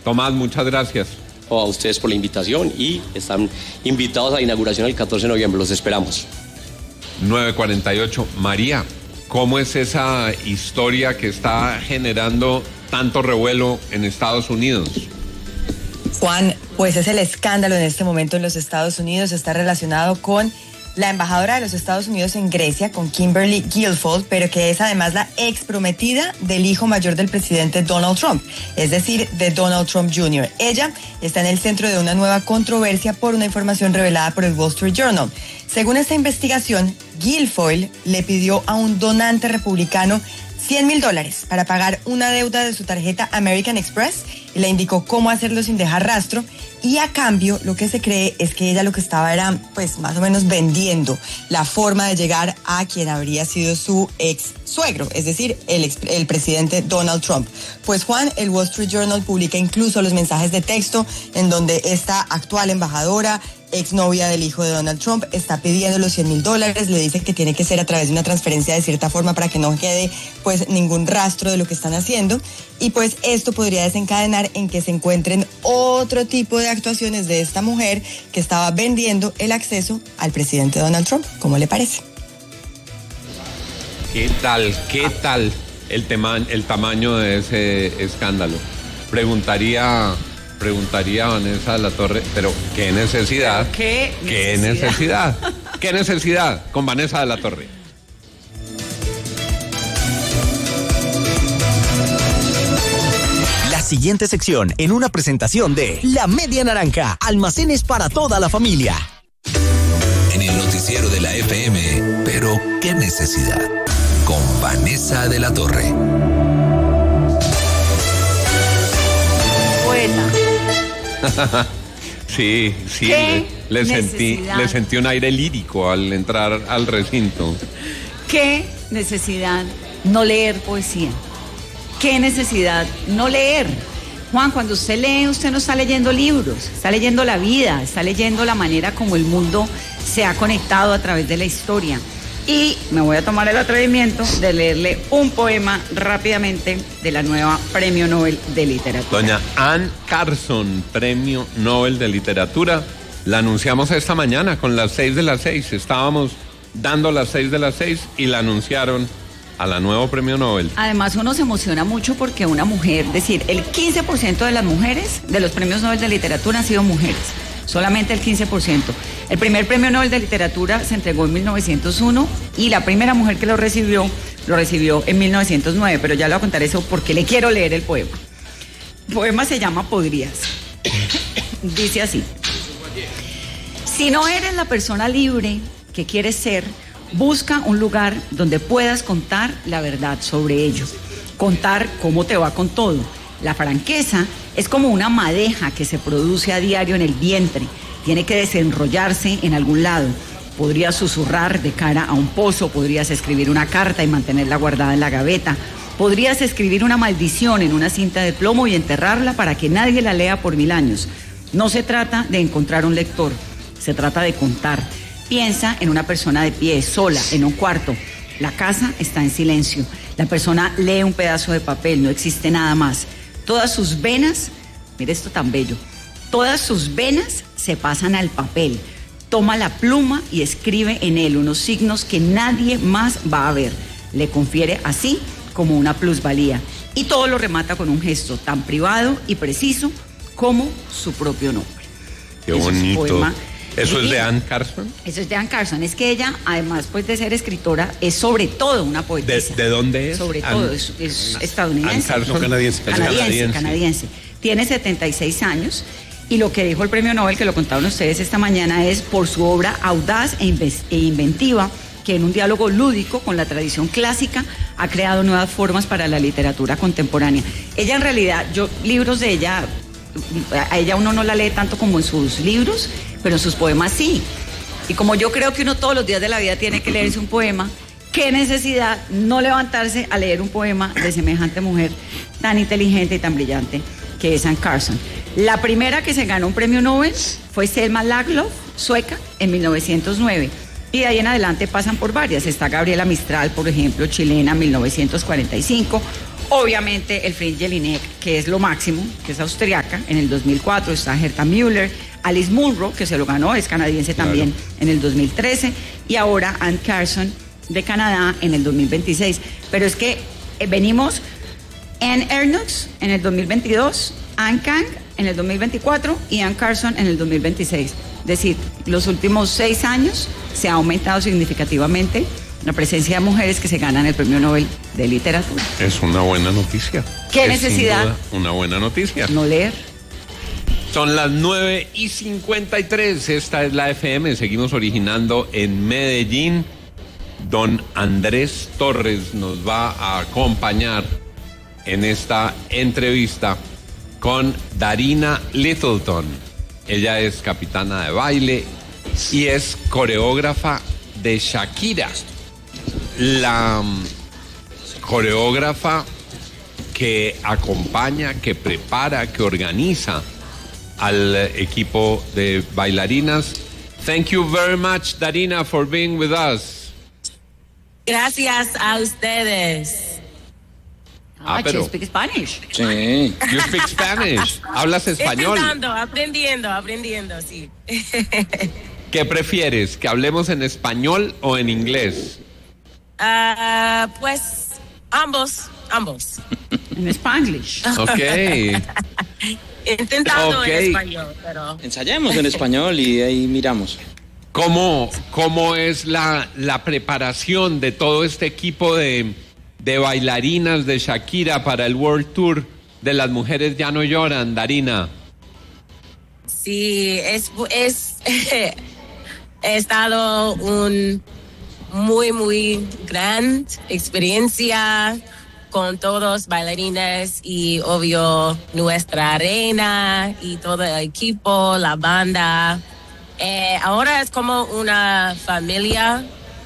Tomás, muchas gracias. A ustedes por la invitación y están invitados a la inauguración el 14 de noviembre. Los esperamos. 9:48. María, ¿cómo es esa historia que está generando tanto revuelo en Estados Unidos? Juan, pues es el escándalo en este momento en los Estados Unidos. Está relacionado con la embajadora de los Estados Unidos en Grecia, con Kimberly Guilfoyle, pero que es además la ex prometida del hijo mayor del presidente Donald Trump, es decir, de Donald Trump Jr. Ella está en el centro de una nueva controversia por una información revelada por el Wall Street Journal. Según esta investigación, Guilfoyle le pidió a un donante republicano $100,000 para pagar una deuda de su tarjeta American Express y le indicó cómo hacerlo sin dejar rastro, y a cambio lo que se cree es que ella lo que estaba era pues más o menos vendiendo la forma de llegar a quien habría sido su ex suegro, es decir, el presidente Donald Trump. Pues Juan, el Wall Street Journal publica incluso los mensajes de texto en donde esta actual embajadora, exnovia del hijo de Donald Trump, está pidiendo los $100,000, le dice que tiene que ser a través de una transferencia de cierta forma para que no quede pues ningún rastro de lo que están haciendo, y pues esto podría desencadenar en que se encuentren otro tipo de actuaciones de esta mujer que estaba vendiendo el acceso al presidente Donald Trump. ¿Cómo le parece? ¿Qué tal el tamaño de ese escándalo? Preguntaría Vanessa de la Torre, pero ¿qué necesidad? ¿Qué necesidad? ¿Qué necesidad con Vanessa de la Torre? La siguiente sección en una presentación de La Media Naranja, almacenes para toda la familia. En el noticiero de la FM, pero ¿qué necesidad? Con Vanessa de la Torre. Sí, le sentí un aire lírico al entrar al recinto. ¿Qué necesidad no leer poesía? ¿Qué necesidad no leer? Juan, cuando usted lee, usted no está leyendo libros, está leyendo la vida, está leyendo la manera como el mundo se ha conectado a través de la historia. Y me voy a tomar el atrevimiento de leerle un poema rápidamente de la nueva Premio Nobel de Literatura. Doña Anne Carson, Premio Nobel de Literatura. La anunciamos esta mañana con las 6 de las 6. Estábamos dando las 6 de las 6 y la anunciaron a la nuevo Premio Nobel. Además, uno se emociona mucho porque una mujer, es decir, el 15% de las mujeres de los Premios Nobel de Literatura han sido mujeres. Solamente el 15%. El primer Premio Nobel de Literatura se entregó en 1901 y la primera mujer que lo recibió en 1909, pero ya le voy a contar eso porque le quiero leer el poema. El poema se llama Podrías. Dice así: si no eres la persona libre que quieres ser, busca un lugar donde puedas contar la verdad sobre ello, contar cómo te va con todo. La franqueza es como una madeja que se produce a diario en el vientre. Tiene que desenrollarse en algún lado. Podrías susurrar de cara a un pozo, podrías escribir una carta y mantenerla guardada en la gaveta. Podrías escribir una maldición en una cinta de plomo y enterrarla para que nadie la lea por 1000 años. No se trata de encontrar un lector, se trata de contar. Piensa en una persona de pie, sola, en un cuarto. La casa está en silencio. La persona lee un pedazo de papel, no existe nada más. Todas sus venas, mire esto tan bello, todas sus venas se pasan al papel. Toma la pluma y escribe en él unos signos que nadie más va a ver. Le confiere así como una plusvalía. Y todo lo remata con un gesto tan privado y preciso como su propio nombre. Qué bonito. ¿Eso es de Anne Carson? Eso es de Anne Carson. Es que ella, además pues, de ser escritora, es sobre todo una poetisa. ¿De dónde es? Sobre todo, es estadounidense. Anne Carson, canadiense. Tiene 76 años y lo que dijo el Premio Nobel, que lo contaron ustedes esta mañana, es por su obra audaz e inventiva, que en un diálogo lúdico con la tradición clásica ha creado nuevas formas para la literatura contemporánea. Ella en realidad, libros de ella, a ella uno no la lee tanto como en sus libros, pero en sus poemas sí. Y como yo creo que uno todos los días de la vida tiene que leerse un poema, qué necesidad no levantarse a leer un poema de semejante mujer tan inteligente y tan brillante que es Anne Carson. La primera que se ganó un premio Nobel fue Selma Lagerlöf, sueca, en 1909. Y de ahí en adelante pasan por varias. Está Gabriela Mistral, por ejemplo, chilena, 1945. Obviamente el Fringe Jelinek, que es lo máximo, que es austriaca. En el 2004 está Herta Müller, Alice Munro, que se lo ganó, es canadiense también, en el 2013, y ahora Ann Carson de Canadá en el 2026. Pero es que venimos Ann Ernaux en el 2022, Ann Kang en el 2024 y Ann Carson en el 2026. Es decir, los últimos 6 años se ha aumentado significativamente la presencia de mujeres que se ganan el Premio Nobel de Literatura. Es una buena noticia. ¿Qué es necesidad? Sin duda una buena noticia. No leer. Son las 9:53. Esta es la FM. Seguimos originando en Medellín. Don Andrés Torres nos va a acompañar en esta entrevista con Darina Littleton. Ella es capitana de baile y es coreógrafa de Shakira. La coreógrafa que acompaña, que prepara, que organiza al equipo de bailarinas. Thank you very much, Darina, for being with us. Gracias a ustedes. Pero you speak Spanish. Sí. You speak Spanish. ¿Hablas español? Aprendiendo, sí. ¿Qué prefieres? ¿Que hablemos en español o en inglés? Pues ambos. En Spanglish. Ok. Intentando en español, pero... Ensayemos en español y ahí miramos. ¿Cómo es la preparación de todo este equipo de bailarinas de Shakira para el World Tour de Las Mujeres Ya No Lloran, Darina? Sí, es he estado un muy gran experiencia con todos bailarines y obvio nuestra reina y todo el equipo, la banda. Ahora es como una familia.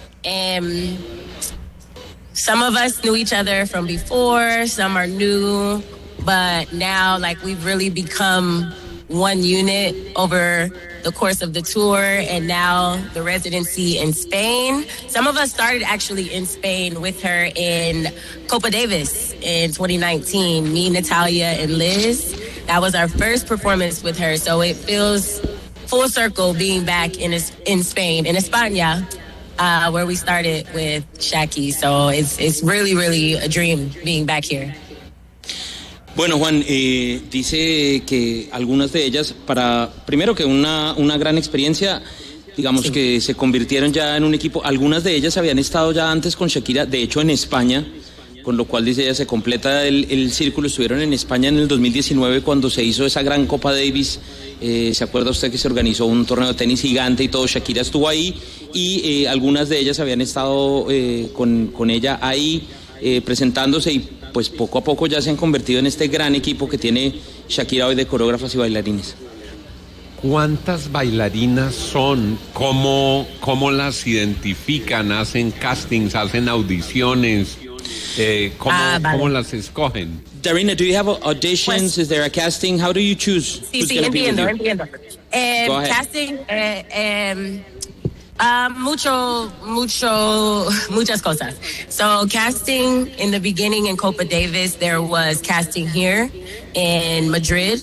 Some of us knew each other from before, some are new, but now like we've really become one unit over the course of the tour and now the residency in Spain. Some of us started actually in Spain with her in Copa Davis in 2019, me, Natalia, and Liz. That was our first performance with her, so it feels full circle being back in Spain, in España, where we started with Shaki. So it's really a dream being back here. Bueno, Juan, dice que algunas de ellas, primero que una gran experiencia, digamos que se convirtieron ya en un equipo. Algunas de ellas habían estado ya antes con Shakira, de hecho en España, con lo cual dice ella se completa el círculo. Estuvieron en España en el 2019 cuando se hizo esa gran Copa Davis. ¿Se acuerda usted que se organizó un torneo de tenis gigante y todo? Shakira estuvo ahí y algunas de ellas habían estado con ella ahí presentándose y pues poco a poco ya se han convertido en este gran equipo que tiene Shakira hoy de coreógrafas y bailarines. ¿Cuántas bailarinas son? ¿Cómo las identifican? ¿Hacen castings? ¿Hacen audiciones? ¿Cómo las escogen? Darina, do you have auditions? Is there a casting? How do you choose? Sí, entiendo. Casting, muchas cosas. So casting in the beginning in Copa Davis, there was casting here in Madrid.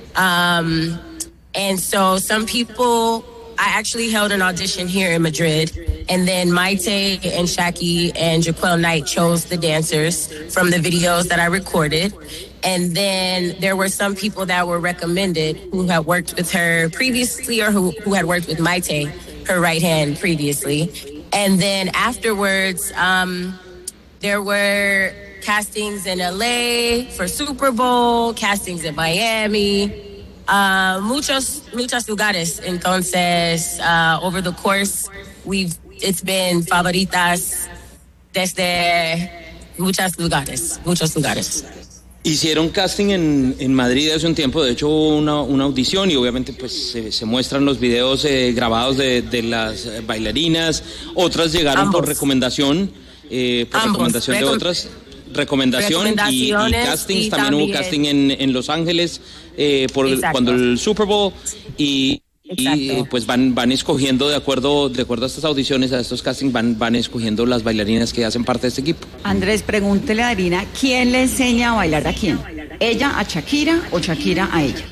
And so some people, I actually held an audition here in Madrid, and then Maite and Shaki and Jaquel Knight chose the dancers from the videos that I recorded. And then there were some people that were recommended who had worked with her previously or who had worked with Maite, her right hand, previously. And then afterwards, there were castings in LA for Super Bowl, castings in Miami, muchos lugares. Entonces, over the course, it's been favoritas desde muchos lugares. Hicieron casting en Madrid hace un tiempo, de hecho hubo una audición y obviamente pues se muestran los videos grabados de las bailarinas, otras llegaron por recomendación, de otras, recomendación y castings, y también hubo casting en Los Ángeles cuando el Super Bowl y Y pues van escogiendo de acuerdo a estas audiciones, a estos castings, van escogiendo las bailarinas que hacen parte de este equipo. Andrés, pregúntele a Darina, ¿quién le enseña a bailar a quién? ¿Ella a Shakira o Shakira a ella?